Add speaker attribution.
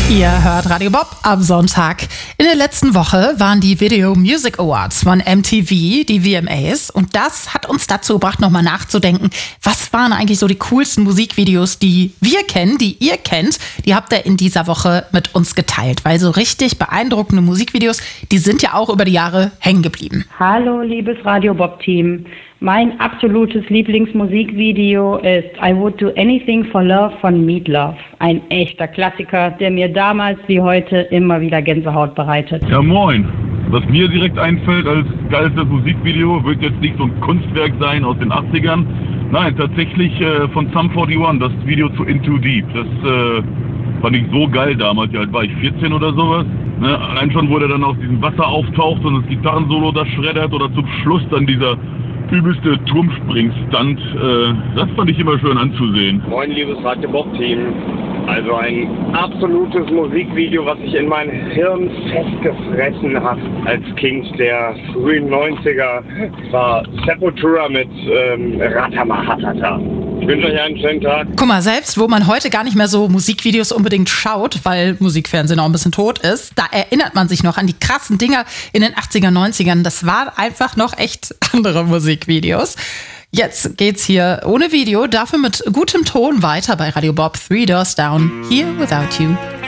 Speaker 1: Ihr hört Radio Bob am Sonntag. In der letzten Woche waren die Video Music Awards von MTV, die VMAs. Und das hat uns dazu gebracht, nochmal nachzudenken, was waren eigentlich so die coolsten Musikvideos, die wir kennen, die ihr kennt. Die habt ihr in dieser Woche mit uns geteilt. Weil so richtig beeindruckende Musikvideos, die sind ja auch über die Jahre hängen geblieben.
Speaker 2: Hallo, liebes Radio Bob-Team. Mein absolutes Lieblingsmusikvideo ist I Would Do Anything for Love von Meat Love. Ein echter Klassiker, der mir damals wie heute immer wieder Gänsehaut bereitet.
Speaker 3: Ja, moin. Was mir direkt einfällt als geilstes Musikvideo, wird jetzt nicht so ein Kunstwerk sein aus den 80ern. Nein, tatsächlich von Sum 41, das Video zu Into Deep. Das fand ich so geil damals. Wie alt war ich? 14 oder sowas? Ne? Allein schon, wo der dann aus diesem Wasser auftaucht und das Gitarrensolo da schreddert oder zum Schluss dann dieser übelste Turmspring-Stunt, das fand ich immer schön anzusehen.
Speaker 4: Moin, liebes Radio Bob-Team. Also ein absolutes Musikvideo, was sich in mein Hirn festgefressen hat als Kind der frühen 90er, war Sepultura mit Ratamahatata. Ich wünsche euch einen schönen Tag.
Speaker 1: Guck mal, selbst wo man heute gar nicht mehr so Musikvideos unbedingt schaut, weil Musikfernsehen auch ein bisschen tot ist, da erinnert man sich noch an die krassen Dinger in den 80er, 90ern. Das waren einfach noch echt andere Musikvideos. Jetzt geht's hier ohne Video, dafür mit gutem Ton weiter bei Radio Bob. 3 Doors Down, Here Without You.